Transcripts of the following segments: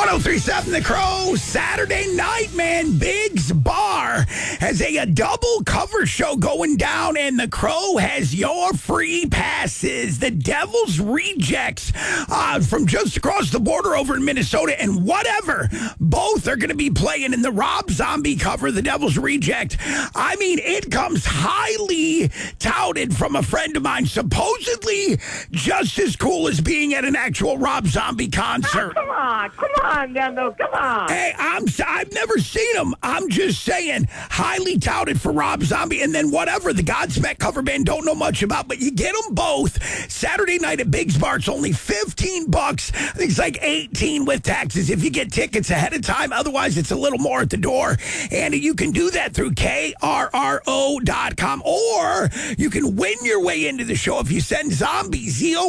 1037 The Crow, Saturday night, man. Biggs Bar has a double cover show going down, and The Crow has your free passes. The Devil's Rejects from just across the border over in Minnesota, and whatever. Both are going to be playing in the Rob Zombie cover, The Devil's Reject. I mean, it comes highly touted from a friend of mine, supposedly just as cool as being at an actual Rob Zombie concert. Oh, come on, Nando, come on. Hey, I've never seen him. I'm just saying, highly touted for Rob Zombie, and then whatever, the Godsmack cover band, don't know much about, but you get them both. Saturday night at Biggs Bar, it's only $15. I think it's like $18 with taxes if you get tickets ahead of time. Otherwise, it's a little more at the door. And you can do that through KRRO.com, or you can win your way into the show if you send Zombie,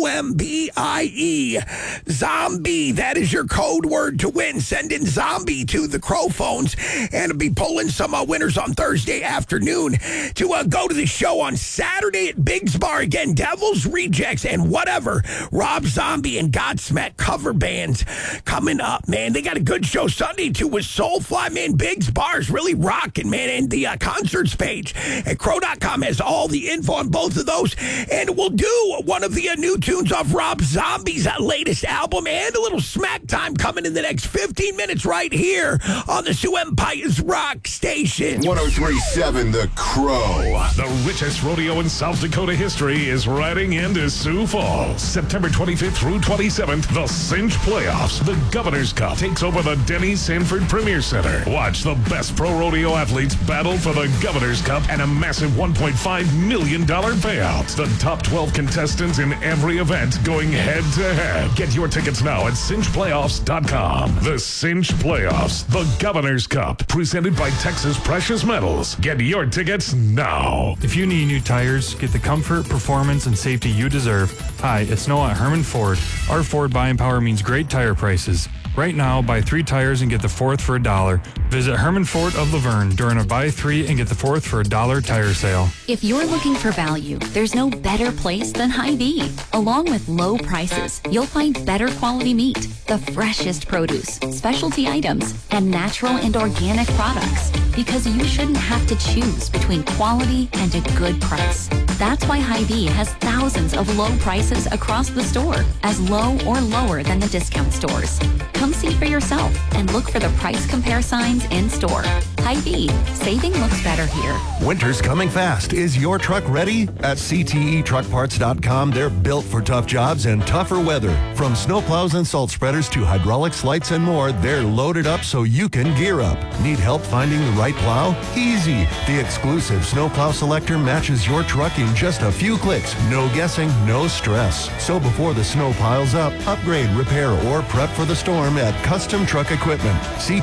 ZOMBIE, Zombie. That is your code word to win. Send in Zombie to the Crow phones, and I'll be pulling some winners on Thursday afternoon to go to the show on Saturday at Biggs Bar. Again, Devil's Rejects and whatever, Rob Zombie and Godsmack cover bands coming up, man. They got a good show Sunday, too, with Soulfly, man. Biggs Bar's really rocking, man. And the concerts page at Crow.com has all the info on both of those. And we'll do one of the new tunes off Rob Zombie's latest album, and a little smack time coming in the next 15 minutes right here on the Sioux Empire's Rock Station. 1037 The Crow. The richest rodeo in South Dakota history is riding into Sioux Falls. September 25th through 27th, the Cinch Playoffs. The Governor's Cup takes over the Denny Sanford Premier Center. Watch the best pro rodeo athletes battle for the Governor's Cup and a massive $1.5 million payout. The top 12 contestants in every event going head-to-head. Get your tickets now at cinchplayoffs.com. The Cinch Playoffs, the Governor's Cup, presented by Texas Precious Metals. Get your tickets now. If you need new tires, get the comfort, performance, and safety you deserve. Hi, it's Noah at Herman Ford. Our Ford buying power means great tire prices. Right now, buy 3 tires and get the 4th for $1. Visit Herman Ford of Laverne during a buy 3 and get the 4th for $1 tire sale. If you're looking for value, there's no better place than Hy-Vee. Along with low prices, you'll find better quality meat, the freshest produce, specialty items, and natural and organic products. Because you shouldn't have to choose between quality and a good price. That's why Hy-Vee has thousands of low prices across the store, as low or lower than the discount stores. Come see for yourself and look for the price compare signs in store. Hy-Vee, saving looks better here. Winter's coming fast. Is your truck ready? At CTETruckparts.com, they're built for tough jobs and tougher weather. From snowplows and salt spreaders to hydraulics, lights, and more, they're loaded up so you can gear up. Need help finding the right plow? Easy. The exclusive Snowplow Selector matches your truck in just a few clicks. No guessing, no stress. So before the snow piles up, upgrade, repair, or prep for the storm at Custom Truck Equipment.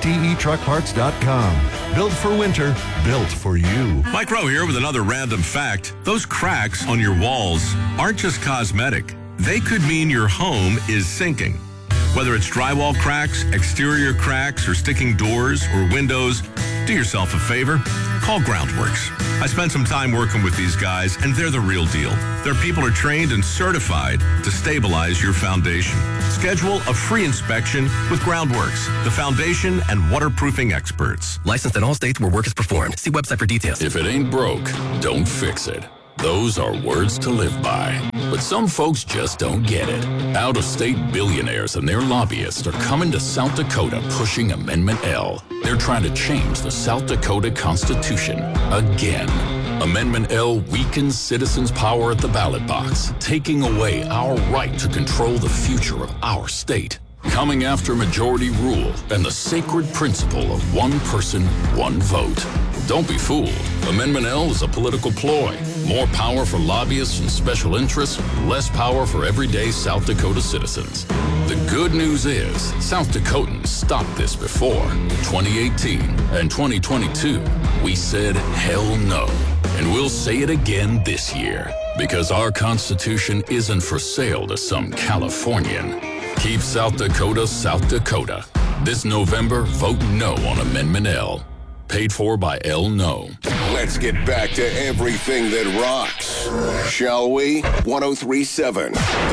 CTETruckparts.com. Built for winter, built for you. Mike Rowe here with another random fact. Those cracks on your walls aren't just cosmetic. They could mean your home is sinking. Whether it's drywall cracks, exterior cracks, or sticking doors or windows, do yourself a favor. Call Groundworks. I spent some time working with these guys, and they're the real deal. Their people are trained and certified to stabilize your foundation. Schedule a free inspection with Groundworks, the foundation and waterproofing experts. Licensed in all states where work is performed. See website for details. If it ain't broke, don't fix it. Those are words to live by. But some folks just don't get it. Out-of-state billionaires and their lobbyists are coming to South Dakota pushing Amendment L. They're trying to change the South Dakota Constitution again. Amendment L weakens citizens' power at the ballot box, taking away our right to control the future of our state. Coming after majority rule and the sacred principle of one person, one vote. Don't be fooled. Amendment L is a political ploy. More power for lobbyists and special interests, less power for everyday South Dakota citizens. The good news is, South Dakotans stopped this before. 2018 and 2022, we said hell no. And we'll say it again this year. Because our Constitution isn't for sale to some Californian. Keep South Dakota, South Dakota. This November, vote no on Amendment L. Paid for by El No. Let's get back to everything that rocks, shall we? 1037